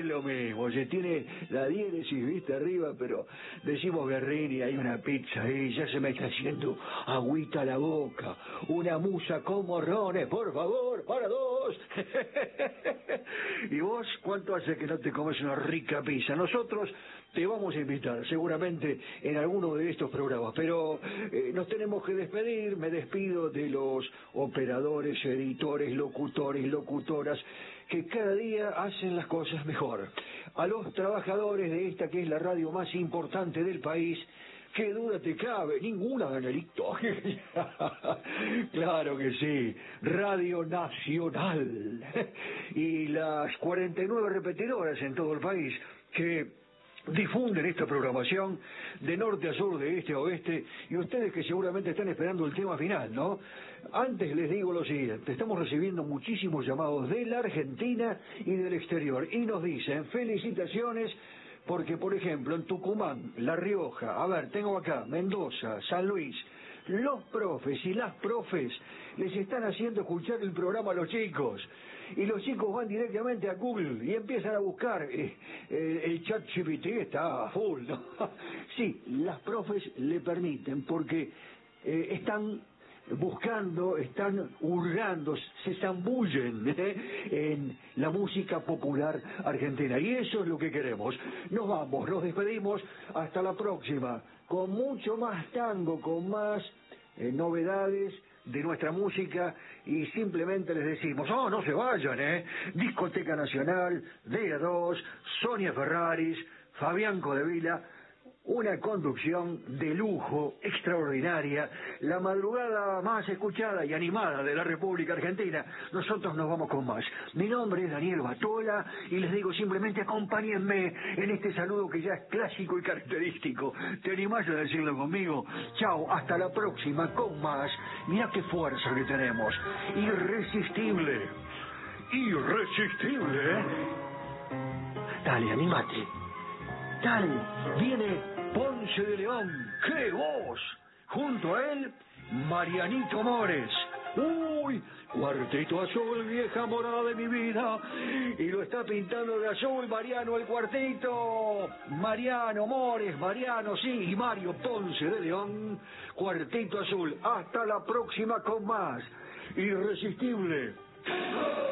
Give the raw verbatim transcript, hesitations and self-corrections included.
lo mismo, se tiene la diéresis, viste, arriba, pero decimos Guerrini, hay una pizza ahí, ya se me está haciendo agüita a la boca, una musa con morrones, por favor, para dos. ¿Y vos cuánto hace que no te comes una rica pizza? Nosotros te vamos a invitar seguramente en alguno de estos programas, pero eh, nos tenemos que despedir. Me despido de los operadores, editores, locutores, locutoras que cada día hacen las cosas mejor. A los trabajadores de esta que es la radio más importante del país, ¿qué duda te cabe? Ninguna, Danielito. Claro que sí, Radio Nacional. Y las cuarenta y nueve repetidoras en todo el país que difunden esta programación de norte a sur, de este a oeste, y ustedes que seguramente están esperando el tema final, ¿no? Antes les digo lo siguiente, estamos recibiendo muchísimos llamados de la Argentina y del exterior, y nos dicen felicitaciones, porque por ejemplo en Tucumán, La Rioja, a ver, tengo acá, Mendoza, San Luis, los profes y las profes les están haciendo escuchar el programa a los chicos. Y los chicos van directamente a Google y empiezan a buscar. Eh, eh, el chat G P T está a full, ¿no? Sí, las profes le permiten porque eh, están buscando, están hurgando, se zambullen ¿eh? en la música popular argentina. Y eso es lo que queremos. Nos vamos, nos despedimos. Hasta la próxima. Con mucho más tango, con más eh, novedades de nuestra música, y simplemente les decimos, oh, no se vayan, ¿eh? Discoteca Nacional, D A dos, Sonia Ferraris, Fabián Codevila, una conducción de lujo, extraordinaria, la madrugada más escuchada y animada de la República Argentina. Nosotros nos vamos con más. Mi nombre es Daniel Batola y les digo simplemente acompáñenme en este saludo que ya es clásico y característico. ¿Te animás a decirlo conmigo? Chao, hasta la próxima con más. Mirá qué fuerza que tenemos. Irresistible. Irresistible, ¿eh? Dale, animate. Dale, viene Ponce de León, ¡qué voz! Junto a él, Marianito Mores. ¡Uy! Cuartito azul, vieja morada de mi vida. Y lo está pintando de azul Mariano el cuartito. Mariano Mores, Mariano, sí, y Mario Ponce de León. Cuartito azul. Hasta la próxima con más. Irresistible.